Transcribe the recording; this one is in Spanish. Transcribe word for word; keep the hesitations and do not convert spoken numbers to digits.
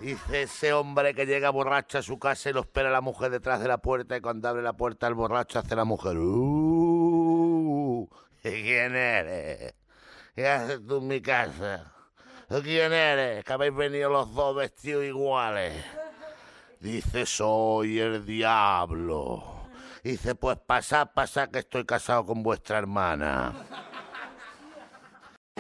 Dice ese hombre que llega borracho a su casa y lo espera la mujer detrás de la puerta y cuando abre la puerta el borracho hace la mujer. Uh, ¿Quién eres? ¿Qué haces tú en mi casa? ¿Quién eres? Que habéis venido los dos vestidos iguales. Dice, soy el diablo. Dice, pues pasad, pasad que estoy casado con vuestra hermana.